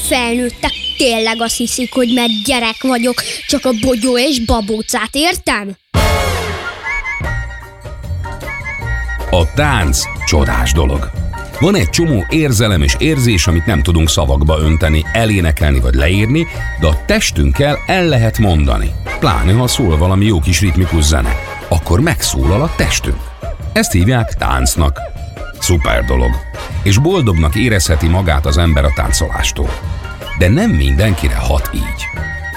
felnőttek tényleg azt hiszik, hogy mert gyerek vagyok, csak a bogyó és babócát értem? A tánc csodás dolog. Van egy csomó érzelem és érzés, amit nem tudunk szavakba önteni, elénekelni vagy leírni, de a testünkkel el lehet mondani. Pláne, ha szól valami jó kis ritmikus zene, akkor megszólal a testünk. Ezt hívják táncnak. Szuper dolog. És boldognak érezheti magát az ember a táncolástól. De nem mindenkire hat így.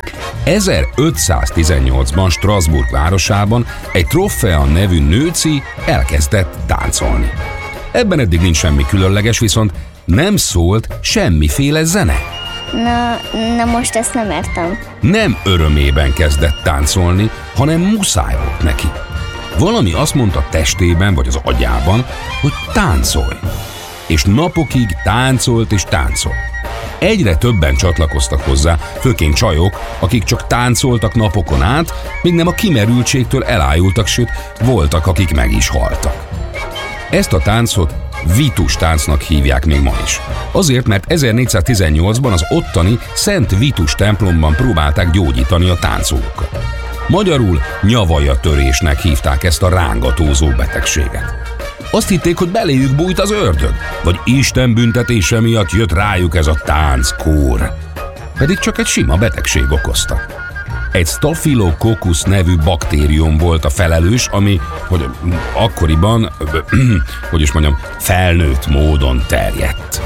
1518-ban Strasbourg városában egy Tropfea nevű nőci elkezdett táncolni. Ebben eddig nincs semmi különleges, viszont nem szólt semmiféle zene. Na most ezt nem értem. Nem örömében kezdett táncolni, hanem muszáj volt neki. Valami azt mondta testében vagy az agyában, hogy táncolj. És napokig táncolt és táncolt. Egyre többen csatlakoztak hozzá, főként csajok, akik csak táncoltak napokon át, míg nem a kimerültségtől elájultak, sőt, voltak, akik meg is haltak. Ezt a táncot Vitus táncnak hívják még ma is. Azért, mert 1418-ban az ottani Szent Vitus templomban próbálták gyógyítani a táncolókat. Magyarul nyavajatörésnek hívták ezt a rángatózó betegséget. Azt hitték, hogy beléjük bújt az ördög, vagy Isten büntetése miatt jött rájuk ez a tánckór. Pedig csak egy sima betegség okozta. Egy Staphylococcus nevű baktérium volt a felelős, ami, hogy akkoriban, felnőtt módon terjedt.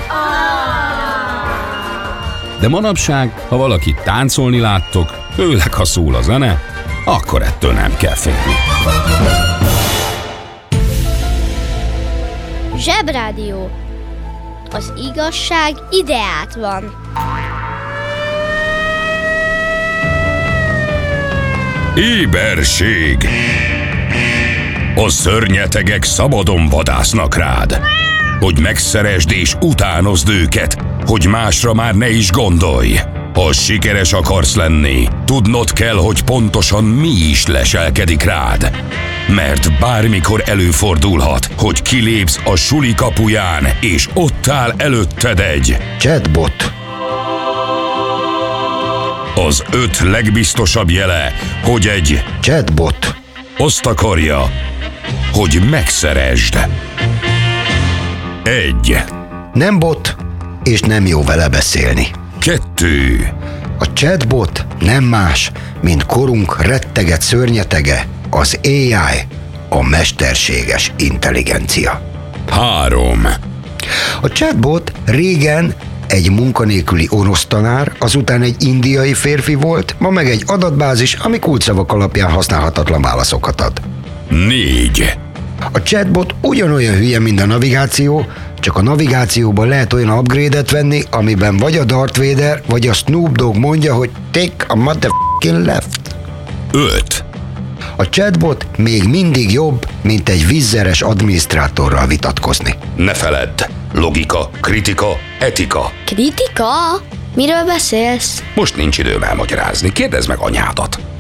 De manapság, ha valakit táncolni láttok, főleg ha szól a zene, akkor ettől nem kell félni. Zsebrádió. Az igazság ideát van. Éberség! A szörnyetegek szabadon vadásznak rád, hogy megszeresd és utánozd őket, hogy másra már ne is gondolj. Ha sikeres akarsz lenni, tudnod kell, hogy pontosan mi is leselkedik rád. Mert bármikor előfordulhat, hogy kilépsz a suli kapuján, és ott áll előtted egy chatbot. Az 5 legbiztosabb jele, hogy egy chatbot azt akarja, hogy megszeresd. 1. Nem bot, és nem jó vele beszélni. 2. A chatbot nem más, mint korunk retteget szörnyetege, az AI, a mesterséges intelligencia. 3. A chatbot régen egy munkanélküli orosz tanár, azután egy indiai férfi volt, ma meg egy adatbázis, ami kulcsszavak alapján használhatatlan válaszokat ad. 4. A chatbot ugyanolyan hülye, mint a navigáció, csak a navigációban lehet olyan upgrade-et venni, amiben vagy a Darth Vader, vagy a Snoop Dogg mondja, hogy take a motherfucking left. 5. A chatbot még mindig jobb, mint egy vízzeres adminisztrátorral vitatkozni. Ne feledd, logika, kritika, etika. Kritika? Miről beszélsz? Most nincs időm elmagyarázni, kérdezd meg anyádat.